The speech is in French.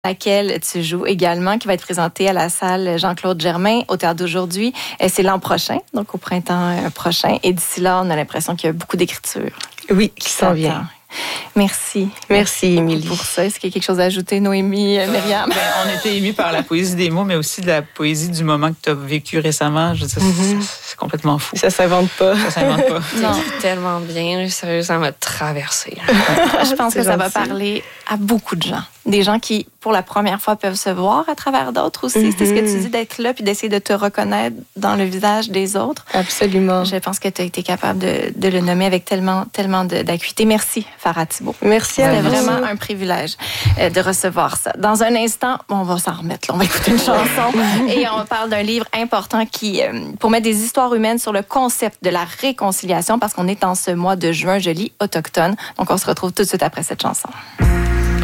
laquelle tu joues également, qui va être présentée à la salle Jean-Claude Germain au Théâtre d'aujourd'hui. C'est l'an prochain, donc au printemps prochain. Et d'ici là, on a l'impression qu'il y a beaucoup d'écriture. Oui, qui s'en vient. Merci. Merci, Émilie. Pour ça, est-ce qu'il y a quelque chose à ajouter, Noémie, Myriam? On était émus par la poésie des mots, mais aussi de la poésie du moment que tu as vécu récemment. Je veux dire, c'est complètement fou. Ça s'invente pas. Ça s'invente pas. Non, tellement bien. Sérieux, ça m'a traversé. Je pense que ça va parler à beaucoup de gens. Des gens qui, pour la première fois, peuvent se voir à travers d'autres aussi. C'est ce que tu dis, d'être là puis d'essayer de te reconnaître dans le visage des autres. Absolument. Je pense que tu as été capable de le nommer avec tellement d'acuité. Merci, Farah Thibault. Merci à vous. C'était vraiment un privilège de recevoir ça. Dans un instant, on va s'en remettre. Là. On va écouter une chanson et on parle d'un livre important qui, pour mettre des histoires humaines sur le concept de la réconciliation, parce qu'on est en ce mois de juin, je lis autochtone. Donc, on se retrouve tout de suite après cette chanson.